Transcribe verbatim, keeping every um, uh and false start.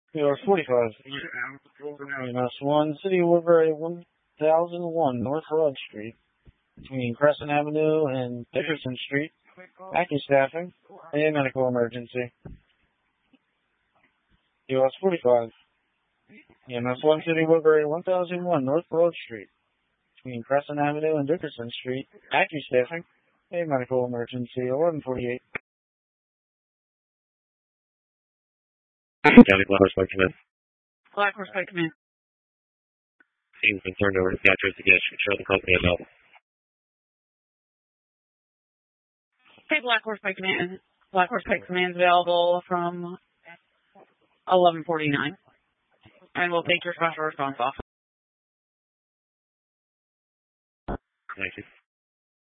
P R forty-five. E M S one, City of Woodbury, one thousand one North Broad Street, between Crescent Avenue and Dickerson Street. Active staffing. A medical emergency. P R forty-five. E M S one, City of Woodbury, one thousand one North Broad Street, between Crescent Avenue and Dickerson Street. Active staffing. A medical emergency. eleven forty-eight. County Black Horse Pike Command. Black Horse Pike Command. Team's been turned over to Theatrics to get control of the company available. Okay, Black Horse Pike Command. Black Horse Pike Command is available from eleven forty-nine. And we'll take your special response off. Thank you.